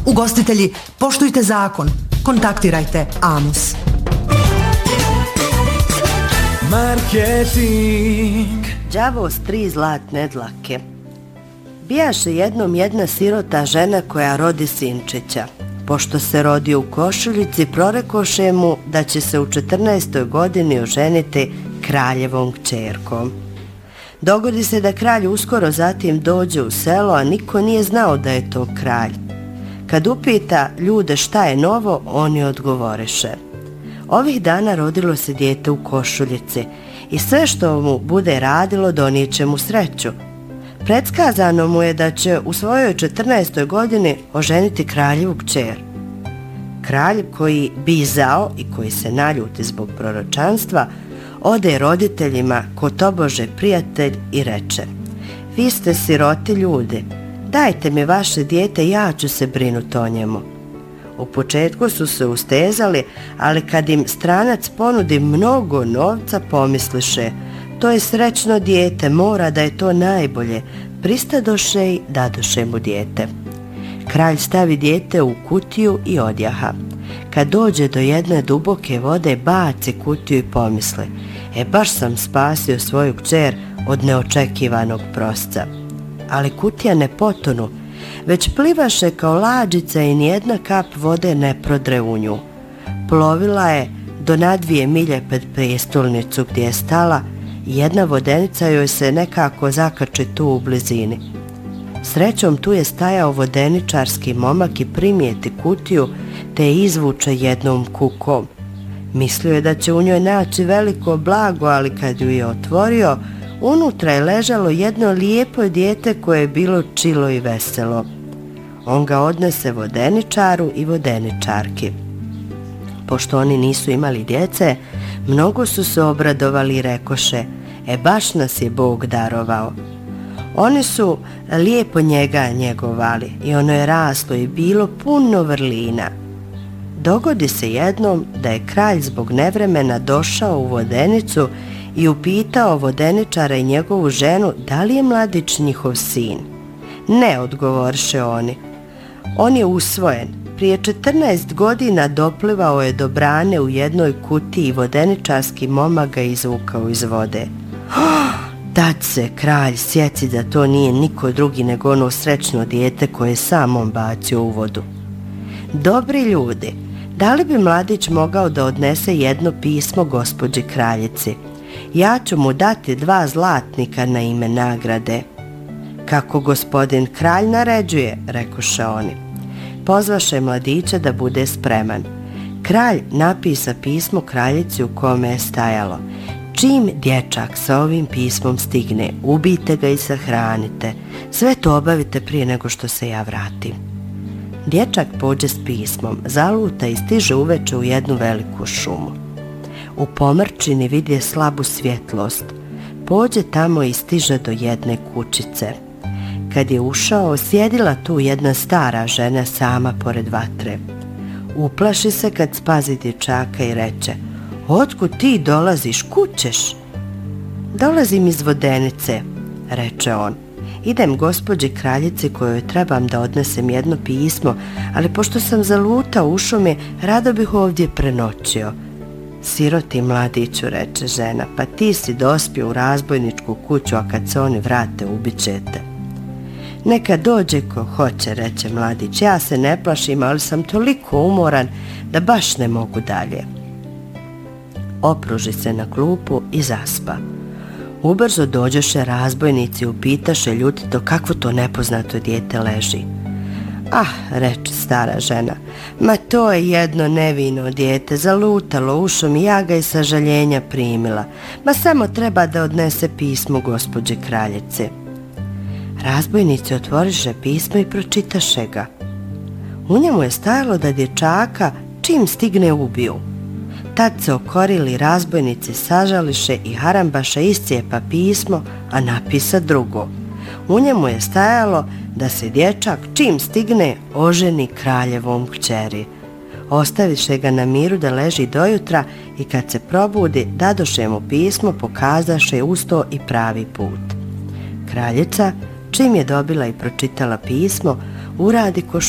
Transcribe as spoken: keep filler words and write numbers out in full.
Ugostitelji, poštujte zakon. Kontaktirajte Amus. Marketing. Đavo s tri zlatne dlake. Bijaše jednom jedna sirota žena koja rodi sinčića. Pošto se rodio u Košuljici, prorekoše mu da će se u četrnaestoj godini oženiti kraljevom kćerkom. Dogodi se da kralj uskoro zatim dođe u selo, a niko nije znao da je to kralj. Kad upita ljude šta je novo, oni odgovoreše: ovih dana rodilo se dijete u Košuljici i sve što mu bude radilo donijeće mu sreću. Predskazano mu je da će u svojoj četrnaestoj godini oženiti kraljevu kćer. Kralj, koji bizao i koji se naljuti zbog proročanstva, ode roditeljima ko tobože prijatelj i reče: vi ste siroti ljudi, dajte mi vaše dijete, ja ću se brinuti o njemu. U početku su se ustezali, ali kad im stranac ponudi mnogo novca, pomisliše: to je srećno dijete, mora da je to najbolje. Pristadoše i dadoše mu dijete. Kralj stavi dijete u kutiju i odjaha. Kad dođe do jedne duboke vode, baci kutiju i pomisli: e, baš sam spasio svoju kćer od neočekivanog prosca. Ali kutija ne potonu, već plivaše kao lađica i nijedna kap vode ne prodre u nju. Plovila je do na dvije milje pred prijestolnicu gdje je stala i jedna vodenica joj se nekako zakači tu u blizini. Srećom tu je stajao vodeničarski momak i primijeti kutiju te je izvuče jednom kukom. Mislio je da će u njoj naći veliko blago, ali kad ju je otvorio, unutra je ležalo jedno lijepo dijete koje je bilo čilo i veselo. On ga odnese vodeničaru i vodeničarki. Pošto oni nisu imali djece, mnogo su se obradovali i rekoše: e, baš nas je Bog darovao. Oni su lijepo njega njegovali i ono je raslo i bilo puno vrlina. Dogodi se jednom da je kralj zbog nevremena došao u vodenicu i upitao vodeničara i njegovu ženu da li je mladić njihov sin. Ne, odgovoriše oni. On je usvojen. Prije četrnaest godina doplivao je do brane u jednoj kutiji i vodeničarski momak ga izvukao iz vode. Tad se kralj sjeci da to nije niko drugi nego ono srećno dijete koje je sam on bacio u vodu. Dobri ljudi, da li bi mladić mogao da odnese jedno pismo gospođi kraljici? Ja ću mu dati dva zlatnika na ime nagrade. Kako gospodin kralj naređuje, rekoše oni. Pozvaše mladića da bude spreman. Kralj napisa pismo kraljici u kome je stajalo: čim dječak sa ovim pismom stigne, ubijte ga i sahranite. Sve to obavite prije nego što se ja vratim. Dječak pođe s pismom, zaluta i stiže uveče u jednu veliku šumu. U pomrčini vidje slabu svjetlost. Pođe tamo i stiže do jedne kućice. Kad je ušao, sjedila tu jedna stara žena sama pored vatre. Uplaši se kad spazi dječaka i reče: otkud ti dolaziš, kud ćeš? Dolazim iz vodenice, reče on. Idem gospođi kraljici kojoj trebam da odnesem jedno pismo, ali pošto sam zalutao u šumi, rado bih ovdje prenoćio. Siroti mladiću, reče žena, pa ti si dospio u razbojničku kuću, a kad se oni vrate ubit ćete. Neka dođe ko hoće, reče mladić, ja se ne plašim, ali sam toliko umoran da baš ne mogu dalje. Opruži se na klupu i zaspa. Ubrzo dođoše razbojnici i upitaše ljutito kakvo to nepoznato dijete leži. Ah, reče stara žena, ma to je jedno nevino dijete, zalutalo u šumi, ja ga iz sažaljenja primila, ma samo treba da odnese pismo gospođe kraljice. Razbojnici otvoriše pismo i pročitaše ga. U njemu je stajalo da dječaka čim stigne ubiju. Tad se okorili razbojnici, sažališe i harambaša iscijepa pismo, a napisa drugo. U njemu je stajalo da se dječak čim stigne oženi kraljevom kćeri. Ostaviše ga na miru da leži dojutra i kad se probudi dadoše mu pismo, pokazaše usto i pravi put. Kraljica, čim je dobila i pročitala pismo, uradi ko